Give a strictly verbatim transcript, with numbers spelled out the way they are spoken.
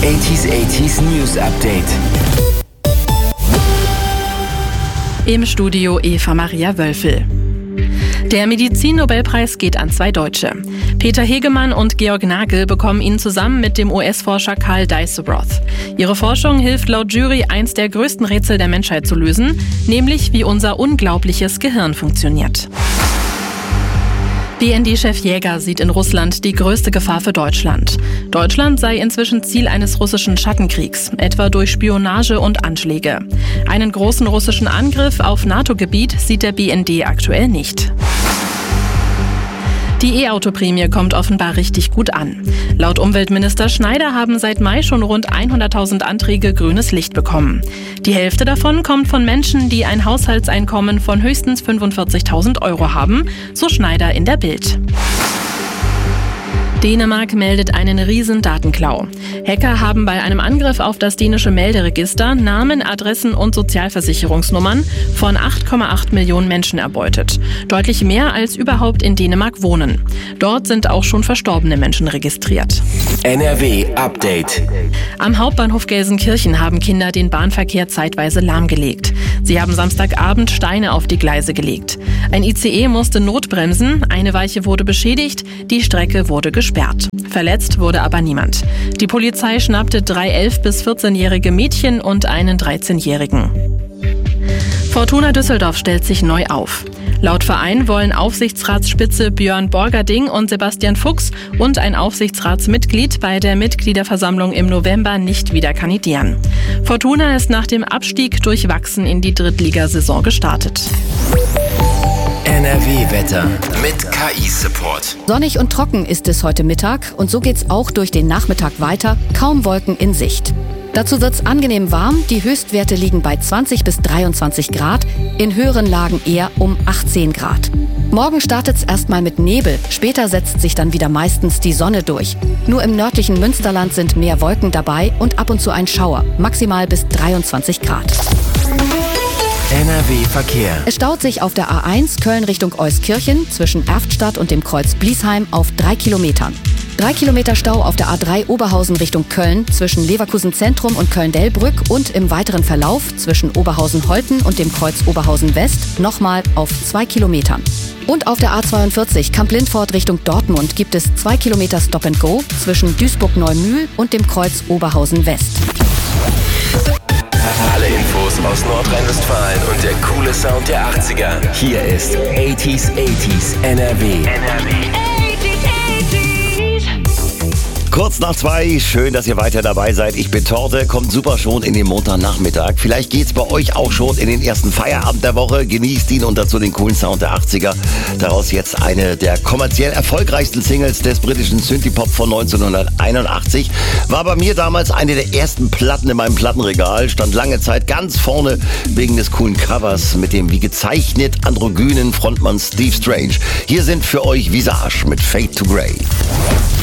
achtziger achtziger News Update. Im Studio Eva Maria Wölfel. Der Medizin-Nobelpreis geht an zwei Deutsche. Peter Hegemann und Georg Nagel bekommen ihn zusammen mit dem U S-Forscher Carl Dijsselbroth. Ihre Forschung hilft laut Jury, eins der größten Rätsel der Menschheit zu lösen, nämlich wie unser unglaubliches Gehirn funktioniert. B N D-Chef Jäger sieht in Russland die größte Gefahr für Deutschland. Deutschland sei inzwischen Ziel eines russischen Schattenkriegs, etwa durch Spionage und Anschläge. Einen großen russischen Angriff auf NATO-Gebiet sieht der B N D aktuell nicht. Die E-Auto-Prämie kommt offenbar richtig gut an. Laut Umweltminister Schneider haben seit Mai schon rund hunderttausend Anträge grünes Licht bekommen. Die Hälfte davon kommt von Menschen, die ein Haushaltseinkommen von höchstens fünfundvierzigtausend Euro haben, so Schneider in der Bild. Dänemark meldet einen riesen Datenklau. Hacker haben bei einem Angriff auf das dänische Melderegister Namen, Adressen und Sozialversicherungsnummern von acht Komma acht Millionen Menschen erbeutet. Deutlich mehr als überhaupt in Dänemark wohnen. Dort sind auch schon verstorbene Menschen registriert. N R W Update. Am Hauptbahnhof Gelsenkirchen haben Kinder den Bahnverkehr zeitweise lahmgelegt. Sie haben Samstagabend Steine auf die Gleise gelegt. Ein I C E musste notbremsen, eine Weiche wurde beschädigt, die Strecke wurde gesperrt. Verletzt wurde aber niemand. Die Polizei schnappte drei elf- bis vierzehnjährige Mädchen und einen dreizehnjährigen. Fortuna Düsseldorf stellt sich neu auf. Laut Verein wollen Aufsichtsratsspitze Björn Borgerding und Sebastian Fuchs und ein Aufsichtsratsmitglied bei der Mitgliederversammlung im November nicht wieder kandidieren. Fortuna ist nach dem Abstieg durchwachsen in die Drittligasaison gestartet. N R W-Wetter mit K I-Support. Sonnig und trocken ist es heute Mittag und so geht's auch durch den Nachmittag weiter, kaum Wolken in Sicht. Dazu wird's angenehm warm, die Höchstwerte liegen bei zwanzig bis dreiundzwanzig Grad, in höheren Lagen eher um achtzehn Grad. Morgen startet's erstmal mit Nebel, später setzt sich dann wieder meistens die Sonne durch. Nur im nördlichen Münsterland sind mehr Wolken dabei und ab und zu ein Schauer, maximal bis dreiundzwanzig Grad. N R W-Verkehr. Es staut sich auf der A eins Köln Richtung Euskirchen zwischen Erftstadt und dem Kreuz Bliesheim auf drei Kilometern. Drei Kilometer Stau auf der A drei Oberhausen Richtung Köln zwischen Leverkusen Zentrum und Köln-Delbrück und im weiteren Verlauf zwischen Oberhausen-Holten und dem Kreuz Oberhausen-West nochmal auf zwei Kilometern. Und auf der A zweiundvierzig Kamp-Lindfort Richtung Dortmund gibt es zwei Kilometer Stop-and-Go zwischen Duisburg-Neumühl und dem Kreuz Oberhausen-West. Alle Infos aus Nordrhein-Westfalen und der coole Sound der achtziger. Hier ist achtziger achtziger N R W. N R W. Kurz nach zwei, schön, dass ihr weiter dabei seid. Ich bin Torte, kommt super schon in den Montagnachmittag. Vielleicht geht's bei euch auch schon in den ersten Feierabend der Woche. Genießt ihn und dazu den coolen Sound der achtziger. Daraus jetzt eine der kommerziell erfolgreichsten Singles des britischen Synthie-Pop von neunzehnhunderteinundachtzig. War bei mir damals eine der ersten Platten in meinem Plattenregal. Stand lange Zeit ganz vorne wegen des coolen Covers mit dem wie gezeichnet androgynen Frontmann Steve Strange. Hier sind für euch Visage mit Fade to Grey.